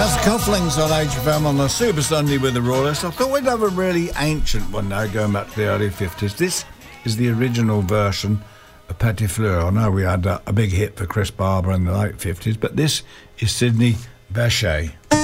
That's Cufflinks on HFM on the Super Sunday with the Royalists. I thought we'd have a really ancient one now, going back to the early 50s. This is the original version of Petit Fleur. I know we had a big hit for Chris Barber in the late 50s, but this is Sidney Bechet.